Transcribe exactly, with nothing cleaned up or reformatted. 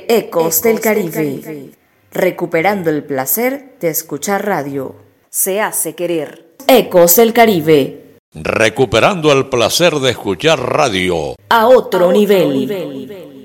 Ecos del Caribe, recuperando el placer de escuchar radio. Se hace querer. Ecos del Caribe, recuperando el placer de escuchar radio a otro, a otro nivel. nivel.